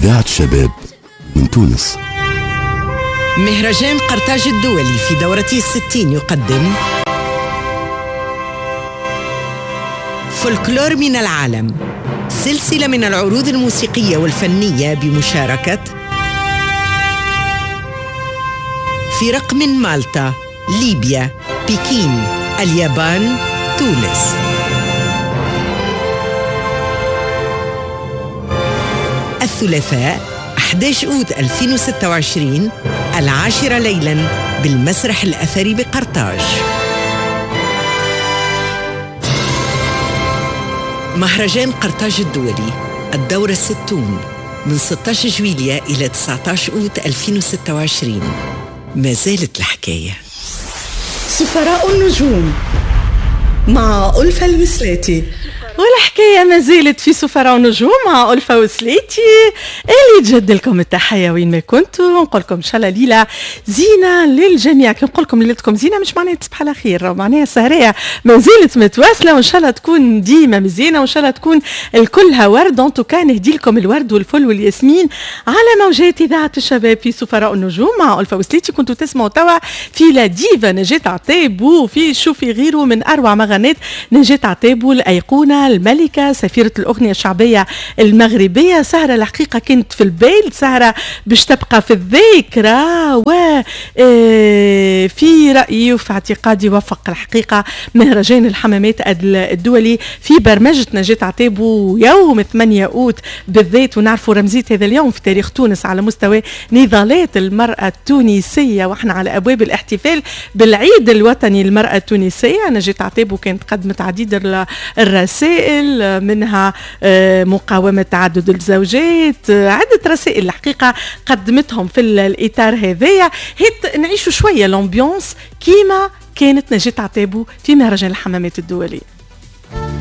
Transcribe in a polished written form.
إذاعة شباب من تونس. مهرجان قرطاج الدولي في دورته 60 يقدم فولكلور من العالم، سلسلة من العروض الموسيقية والفنية بمشاركة فرق من مالطا، ليبيا، بكين، اليابان، تونس. الثلاثاء 11 أوت 2026 10 ليلاً بالمسرح الأثري بقرطاج. مهرجان قرطاج الدولي الدورة 60 من 16 جويلية إلى 19 أوت 2026. ما زالت الحكاية. سفراء النجوم مع ألفة الوسلاتي، والحكاية ما زالت في سفراء ونجوم مع ألفة وسلاتي اللي تجد لكم التحية وين ما كنتوا. نقول لكم إن شاء الله ليلة زينة للجميع. كي نقول لكم ليلتكم زينة مش معناها تصبح على خير، معناها سهرية ما زالت متواصلة وإن شاء الله تكون ديما مزيانة وإن شاء الله تكون الكلها ورد. أنتو كان نهدي لكم الورد والفل والياسمين على موجات إذاعة الشباب في سفراء النجوم مع ألفة وسلاتي. كنتوا تسمعوا توا في لا ديفا نجاة عطيب وفي شوفي غيره من أروع مغنات نجاة عطيب الأيقونة الملكة سفيرة الأغنية الشعبية المغربية. سهرة الحقيقة كانت في البال، سهرة باش تبقى في الذاكرة، وفي رأيي وفي اعتقادي وفق الحقيقة مهرجان الحمامات الدولي في برمجة نجاة عطيب يوم 8 أوت بالذات. ونعرفوا رمزية هذا اليوم في تاريخ تونس على مستوى نضالات المرأة التونسية، وإحنا على أبواب الاحتفال بالعيد الوطني للمرأة التونسية. نجاة عطيب كانت قدمت عديد الرسائل، منها مقاومة تعدد الزوجات، عدة رسائل الحقيقة قدمتهم في الإطار هذايا. هيت نعيشوا شوية الأمبيونس كيما كانت نجاة عطيب في مهرجان الحمامات الدولي.